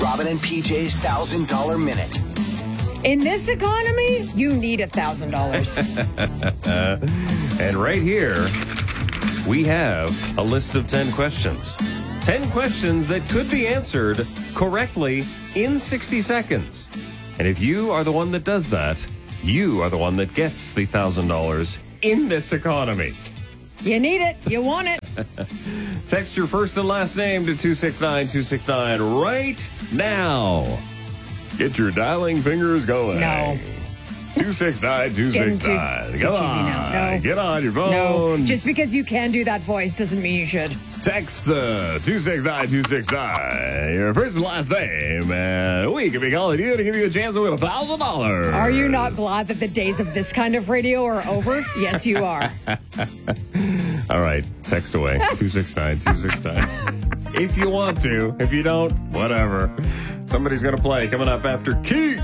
Robin and PJ's $1,000 Minute. In this economy, you need $1,000. And right here, we have a list of 10 questions. 10 questions that could be answered correctly in 60 seconds. And if you are the one that does that, you are the one that gets the $1,000 in this economy. You need it. You want it. Text your first and last name to 269-269 right now. Get your dialing fingers going. No. 269-269. Come on. No. Get on your phone. No. Just because you can do that voice doesn't mean you should. Text the 269-269. Your first and last name. And we can be calling you to give you a chance to win $1,000. Are you not glad that the days of this kind of radio are over? Yes, you are. All right. Text away. 269-269. If you want to. If you don't, whatever. Somebody's going to play coming up after Keith.